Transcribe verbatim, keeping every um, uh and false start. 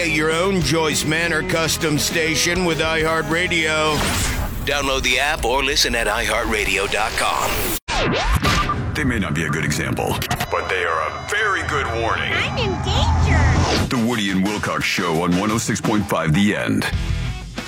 create your own Joyce Manor custom station with iHeartRadio. Download the app or listen at i heart radio dot com. They may not be a good example, but they are a very good warning. I'm in danger. The Woody and Wilcox Show on one oh six point five The End.